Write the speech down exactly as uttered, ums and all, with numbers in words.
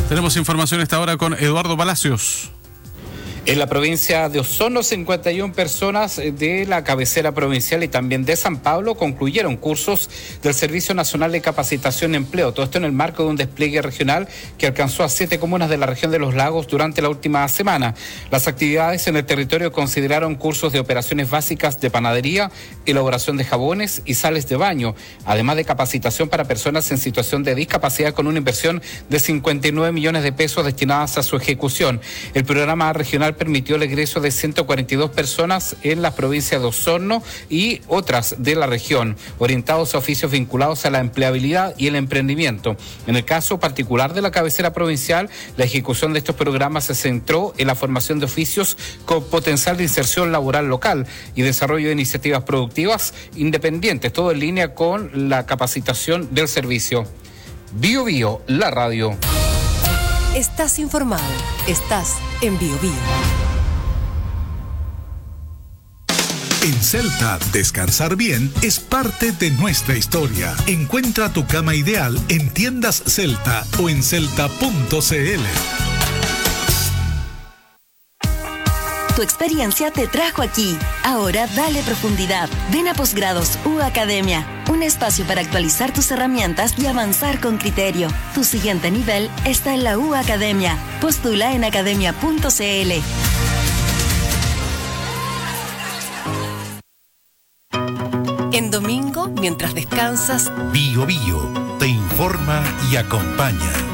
Tenemos información a esta hora con Eduardo Palacios. En la provincia de Osorno, cincuenta y una personas de la cabecera provincial y también de San Pablo concluyeron cursos del Servicio Nacional de Capacitación y Empleo. Todo esto en el marco de un despliegue regional que alcanzó a siete comunas de la región de los lagos durante la última semana. Las actividades en el territorio consideraron cursos de operaciones básicas de panadería, elaboración de jabones y sales de baño, además de capacitación para personas en situación de discapacidad con una inversión de cincuenta y nueve millones de pesos destinadas a su ejecución. El programa regional permitió el egreso de ciento cuarenta y dos personas en las provincias de Osorno y otras de la región, orientados a oficios vinculados a la empleabilidad y el emprendimiento. En el caso particular de la cabecera provincial, la ejecución de estos programas se centró en la formación de oficios con potencial de inserción laboral local y desarrollo de iniciativas productivas independientes, todo en línea con la capacitación del servicio. Bio Bio, la radio. Estás informado, estás en Bio Bio. En Celta, descansar bien es parte de nuestra historia. Encuentra tu cama ideal en tiendas Celta o en celta punto c l. Tu experiencia te trajo aquí. Ahora dale profundidad. Ven a Posgrados U Academia, un espacio para actualizar tus herramientas y avanzar con criterio. Tu siguiente nivel está en la U Academia. Postula en academia punto c l. En domingo, mientras descansas, Bio Bio te informa y acompaña.